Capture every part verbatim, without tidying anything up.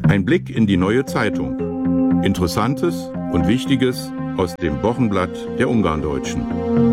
Ein Blick in die neue Zeitung. Interessantes und Wichtiges aus dem Wochenblatt der Ungarndeutschen.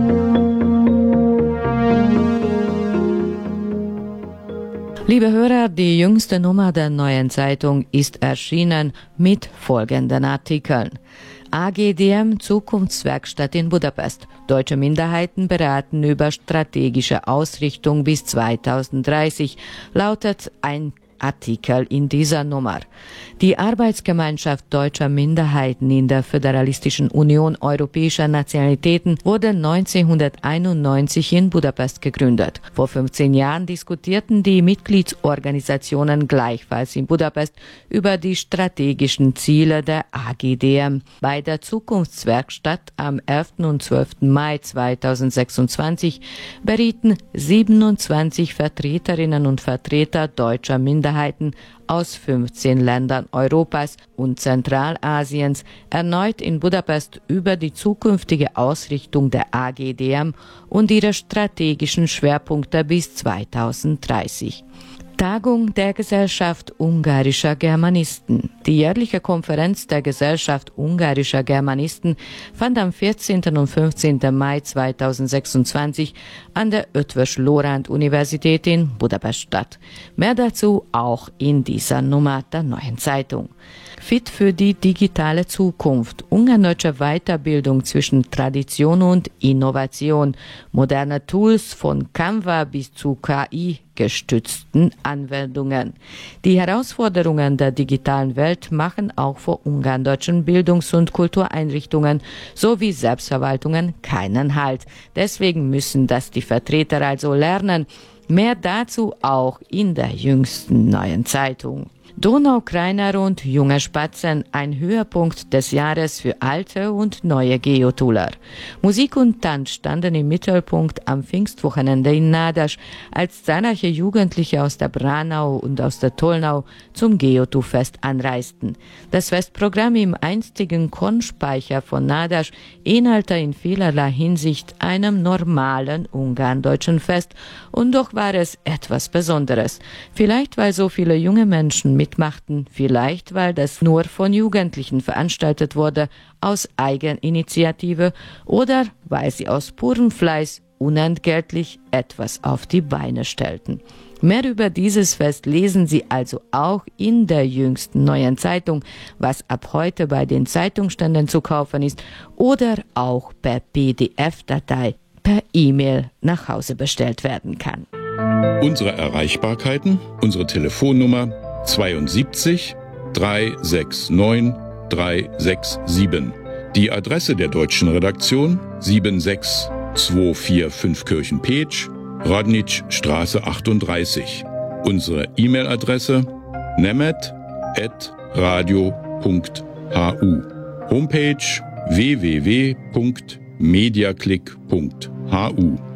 Liebe Hörer, die jüngste Nummer der neuen Zeitung ist erschienen mit folgenden Artikeln. A G D M Zukunftswerkstatt in Budapest. Deutsche Minderheiten beraten über strategische Ausrichtung bis zweitausenddreißig, lautet ein Artikel in dieser Nummer. Die Arbeitsgemeinschaft deutscher Minderheiten in der Föderalistischen Union Europäischer Nationalitäten wurde neunzehnhunderteinundneunzig in Budapest gegründet. Vor fünfzehn Jahren diskutierten die Mitgliedsorganisationen gleichfalls in Budapest über die strategischen Ziele der A G D M. Bei der Zukunftswerkstatt am elften und zwölften Mai zweitausendsechsundzwanzig berieten siebenundzwanzig Vertreterinnen und Vertreter deutscher Minderheiten aus fünfzehn Ländern Europas und Zentralasiens erneut in Budapest über die zukünftige Ausrichtung der A G D M und ihre strategischen Schwerpunkte bis zweitausenddreißig. Tagung der Gesellschaft ungarischer Germanisten. Die jährliche Konferenz der Gesellschaft ungarischer Germanisten fand am vierzehnten und fünfzehnten Mai zweitausendsechsundzwanzig an der Eötvös Loránd Universität in Budapest statt. Mehr dazu auch in dieser Nummer der neuen Zeitung. Fit für die digitale Zukunft. Ungardeutsche Weiterbildung zwischen Tradition und Innovation. Moderne Tools von Canva bis zu K I-gestützten Anwendungen. Die Herausforderungen der digitalen Welt machen auch vor ungardeutschen Bildungs- und Kultureinrichtungen sowie Selbstverwaltungen keinen Halt. Deswegen müssen das die Vertreter also lernen. Mehr dazu auch in der jüngsten neuen Zeitung. Donaukreiner und junge Spatzen, ein Höhepunkt des Jahres für alte und neue Geotuler. Musik und Tanz standen im Mittelpunkt am Pfingstwochenende in Nádas, als zahlreiche Jugendliche aus der Braunau und aus der Tolnau zum Geotu-Fest anreisten. Das Festprogramm im einstigen Kornspeicher von Nádas ähnelte in vielerlei Hinsicht einem normalen ungarndeutschen Fest, und doch war es etwas Besonderes. Vielleicht, weil so viele junge Menschen mitmachten, vielleicht, weil das nur von Jugendlichen veranstaltet wurde, aus Eigeninitiative, oder weil sie aus purem Fleiß unentgeltlich etwas auf die Beine stellten. Mehr über dieses Fest lesen Sie also auch in der jüngsten neuen Zeitung, was ab heute bei den Zeitungsständen zu kaufen ist oder auch per P D F-Datei per E-Mail nach Hause bestellt werden kann. Unsere Erreichbarkeiten, unsere Telefonnummer zweiundsiebzig dreihundertneunundsechzig dreihundertsiebenundsechzig. Die Adresse der deutschen Redaktion sieben sechs zwei vier fünf Kirchenpeetsch, Radnitzstraße achtunddreißig. Unsere E-Mail-Adresse nemet at radio punkt hu. Homepage w w w punkt mediaclick punkt hu.